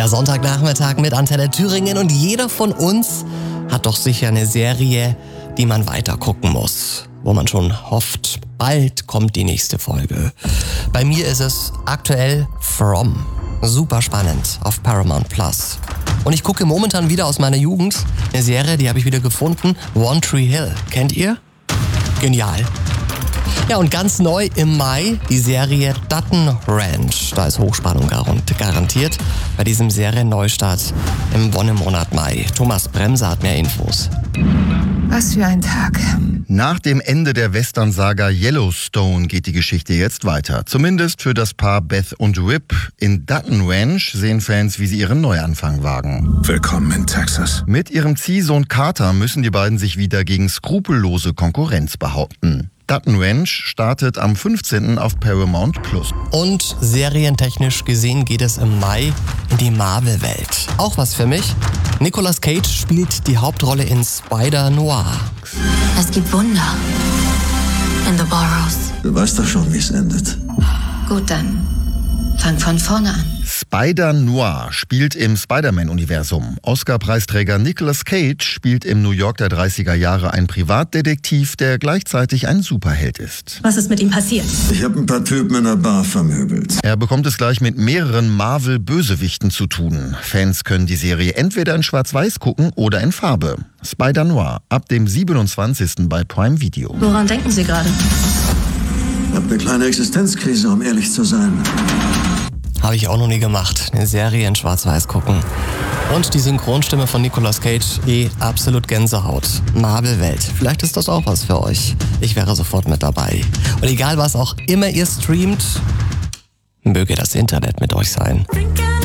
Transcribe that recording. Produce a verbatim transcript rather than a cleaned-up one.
Der Sonntagnachmittag mit Antenne Thüringen und jeder von uns hat doch sicher eine Serie, die man weiter gucken muss, wo man schon hofft, bald kommt die nächste Folge. Bei mir ist es aktuell From. Super spannend auf Paramount Plus. Und ich gucke momentan wieder aus meiner Jugend eine Serie, die habe ich wieder gefunden, One Tree Hill. Kennt ihr? Genial. Ja, und ganz neu im Mai die Serie Dutton Ranch. Da ist Hochspannung garantiert bei diesem Serienneustart im Wonnemonat Mai. Thomas Bremser hat mehr Infos. Was für ein Tag. Nach dem Ende der Western-Saga Yellowstone geht die Geschichte jetzt weiter. Zumindest für das Paar Beth und Rip. In Dutton Ranch sehen Fans, wie sie ihren Neuanfang wagen. Willkommen in Texas. Mit ihrem Ziehsohn Carter müssen die beiden sich wieder gegen skrupellose Konkurrenz behaupten. Dutton Ranch startet am fünfzehnten auf Paramount Plus. Und serientechnisch gesehen geht es im Mai in die Marvel-Welt. Auch was für mich. Nicolas Cage spielt die Hauptrolle in Spider-Noir. Es gibt Wunder in The Burrows. Du weißt doch schon, wie es endet. Gut, dann fang von vorne an. Spider-Noir spielt im Spider-Man-Universum. Oscar-Preisträger Nicolas Cage spielt im New York der dreißiger Jahre einen Privatdetektiv, der gleichzeitig ein Superheld ist. Was ist mit ihm passiert? Ich habe ein paar Typen in einer Bar vermöbelt. Er bekommt es gleich mit mehreren Marvel-Bösewichten zu tun. Fans können die Serie entweder in Schwarz-Weiß gucken oder in Farbe. Spider-Noir ab dem siebenundzwanzigsten bei Prime Video. Woran denken Sie gerade? Ich habe eine kleine Existenzkrise, um ehrlich zu sein. Habe ich auch noch nie gemacht. Eine Serie in Schwarz-Weiß gucken. Und die Synchronstimme von Nicolas Cage, eh absolut Gänsehaut. Marvel-Welt. Vielleicht ist das auch was für euch. Ich wäre sofort mit dabei. Und egal was auch immer ihr streamt, möge das Internet mit euch sein.